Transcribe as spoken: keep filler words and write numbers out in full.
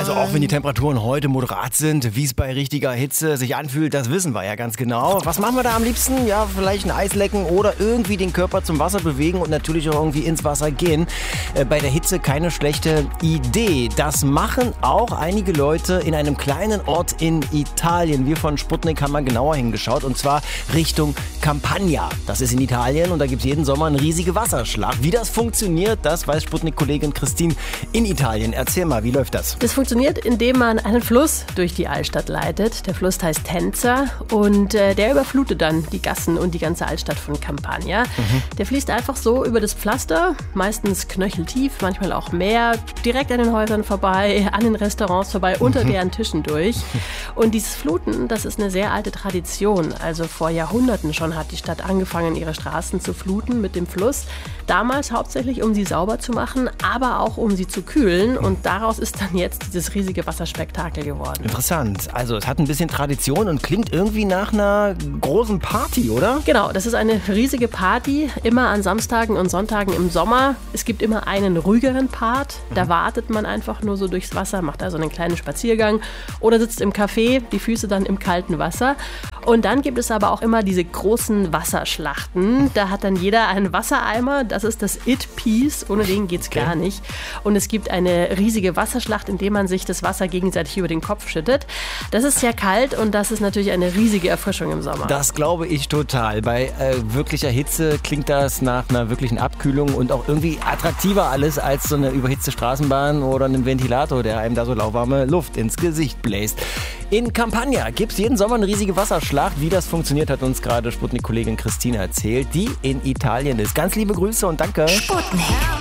Also auch wenn die Temperaturen heute moderat sind, wie es bei richtiger Hitze sich anfühlt, das wissen wir ja ganz genau. Was machen wir da am liebsten? Ja, vielleicht ein Eis lecken oder irgendwie den Körper zum Wasser bewegen und natürlich auch irgendwie ins Wasser gehen. Äh, bei der Hitze keine schlechte Idee. Das machen auch einige Leute in einem kleinen Ort in Italien. Wir von Sputnik haben mal genauer hingeschaut und zwar Richtung Campania. Das ist in Italien und da gibt es jeden Sommer eine riesige Wasserschlacht. Wie das funktioniert, das weiß Sputnik-Kollegin Christine in Italien. Erzähl mal, wie läuft das? Das funktioniert, indem man einen Fluss durch die Altstadt leitet. Der Fluss heißt Tenza und äh, der überflutet dann die Gassen und die ganze Altstadt von Campania. Mhm. Der fließt einfach so über das Pflaster, meistens knöcheltief, manchmal auch mehr, direkt an den Häusern vorbei, an den Restaurants vorbei, mhm. unter deren Tischen durch. Und dieses Fluten, das ist eine sehr alte Tradition. Also vor Jahrhunderten schon hat die Stadt angefangen, ihre Straßen zu fluten mit dem Fluss. Damals hauptsächlich, um sie sauber zu machen, aber auch um sie zu kühlen. Und daraus ist dann jetzt dieses riesige Wasserspektakel geworden. Interessant. Also es hat ein bisschen Tradition und klingt irgendwie nach einer großen Party, oder? Genau, das ist eine riesige Party, immer an Samstagen und Sonntagen im Sommer. Es gibt immer einen ruhigeren Part. Da mhm. wartet man einfach nur so durchs Wasser, macht also einen kleinen Spaziergang oder sitzt im Café, die Füße dann im kalten Wasser. Und dann gibt es aber auch immer diese großen Wasserschlachten. Da hat dann jeder einen Wassereimer. Das ist das It-Piece. Ohne den geht's okay. gar nicht. Und es gibt eine riesige Wasserschlacht, in der man sich das Wasser gegenseitig über den Kopf schüttet. Das ist sehr kalt und das ist natürlich eine riesige Erfrischung im Sommer. Das glaube ich total. Bei äh, wirklicher Hitze klingt das nach einer wirklichen Abkühlung und auch irgendwie attraktiver alles als so eine überhitzte Straßenbahn oder einen Ventilator, der einem da so lauwarme Luft ins Gesicht bläst. In Campania gibt es jeden Sommer eine riesige Wasserschlacht. Wie das funktioniert, hat uns gerade Sputnik-Kollegin Christine erzählt, die in Italien ist. Ganz liebe Grüße und danke. Sputnik.